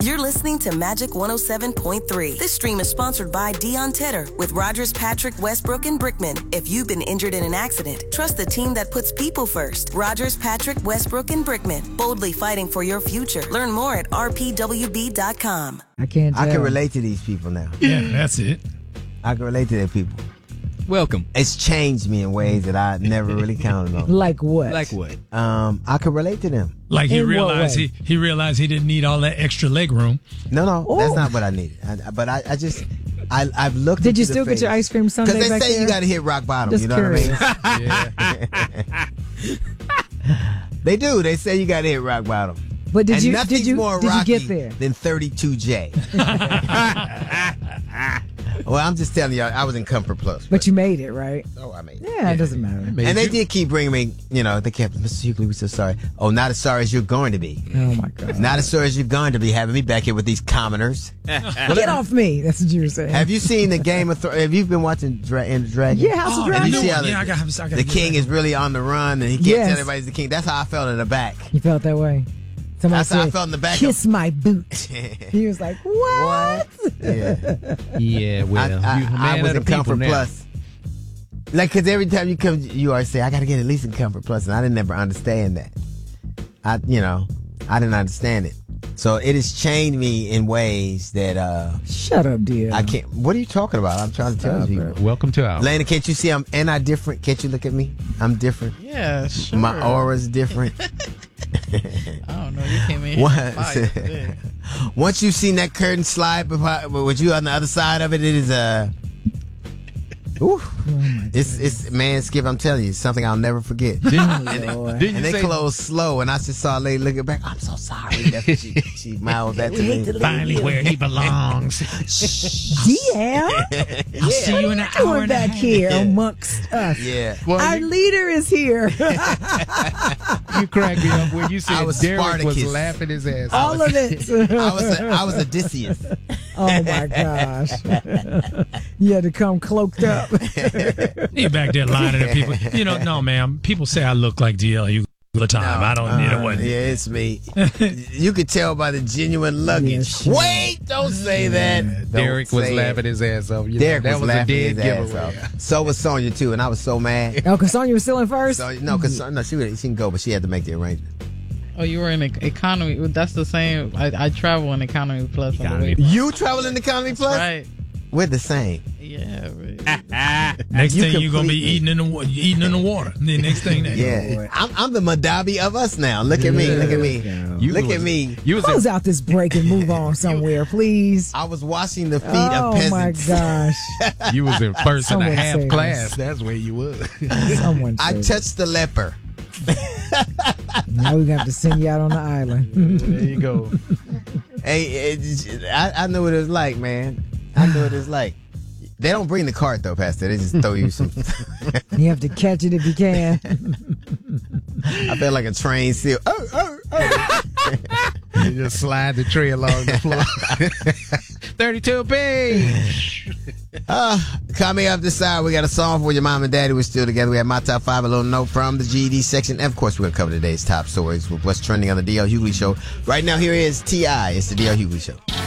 You're listening to Magic 107.3. This stream is sponsored by Deion Tedder with Rogers, Patrick, Westbrook, and Brickman. If you've been injured in an accident, trust the team that puts people first. Rogers, Patrick, Westbrook, and Brickman. Boldly fighting for your future. Learn more at rpwb.com. I can't tell. I can relate to these people now. Yeah, that's it. I can relate to their people. Welcome. It's changed me in ways that I never really counted on. Like what? Like what? I can relate to them. Like he In what realized way? he realized he didn't need all that extra leg room. No, Oh. that's not what I needed. I've looked. Did you into the still get your face. ice cream sundae Because they back say there? you got to hit rock bottom. Just you know curious. what I mean? They do. They say you got to hit rock bottom. But And nothing's more did you rocky get there? than 32J. Well, I'm just telling you, I was in Comfort Plus. But you made it, right? Oh, I made it. Yeah, it doesn't matter. And they did keep bringing me, they kept, Mr. Hughley, we're so sorry. Oh, not as sorry as you're going to be. Oh my God. Not as sorry as you're going to be having me back here with these commoners. Get off me. That's what you were saying. Have you seen the Game of Thrones? Have you been watching Enter the Dragon? Yeah, House of And you Dragon. see how Yeah, I got the king is really on the run and he can't Yes. tell everybody he's the king. That's how I felt in the back. You felt that way? Somebody That's how I said, felt in the back. kiss my boot. He was like, what? Yeah. Yeah, well, you a I man was of the in people Comfort now. Plus. Like, because every time you come, you always say, I got to get at least in Comfort Plus, and I didn't ever understand that. I didn't understand it. So it has changed me in ways that Shut up, dear. I can't. What are you talking about? I'm trying to tell you. Welcome to our. Lena, can't you see am I different? Can't you look at me? I'm different. Yeah, sure. My aura's different. I don't know. You came in here. Once, once you've seen that curtain slide with you on the other side of it, it is it's man, Skip, I'm telling you, it's something I'll never forget. Didn't And you they say closed slow, and I just saw a lady looking back. I'm so sorry. That's what she mouthed that to me. Finally where he belongs. DM? I'll see you in an hour Doing and a back half. here amongst us. Yeah. Our leader is here. You cracked me up when you I said was Derek Spartacus. was laughing his ass All off. of it. I was Odysseus. Oh my gosh. You had to come cloaked up. He back there lying to the people. No, ma'am. People say I look like DL all the time. I don't need it. Yeah, it's me. You could tell by the genuine luggage. Yeah, sure. Wait, don't say that. Don't Derek was say it. laughing his ass off. Derek that was was a laughing dead his ass giveaway. off. So was Sonya too, and I was so mad. Oh, because Sonya was still in first? So she can go, but she had to make the arrangement. Oh, you were in economy. That's the same. I travel in economy plus. On the way. You travel in Economy Plus? Right. We're the same. Yeah. Right. Next You thing you're gonna be completely- eating in the water. The next thing that Yeah, I'm the Madabi of us now. Look at me. Look at me. Look at me. You was Close out this break and move on somewhere, please. I was washing the feet Oh of my peasants. gosh. you was in first and a Someone half say class. this. That's where you was. Someone I said touched the leper. now we're going to have to send you out on the island. There you go. Hey, I know what it's like, man. I know what it's like. They don't bring the cart though, Pastor. They just throw you some. You have to catch it if you can. I felt like a trained seal. Oh. You just slide the tray along the floor. 32B. Coming up this hour, we got a song for your mom and daddy. We're still together. We have my top 5, a little note from the GED section. And of course, we're going to cover today's top stories with what's trending on the DL Hughley Show. Right now, here is T.I. It's the DL Hughley Show.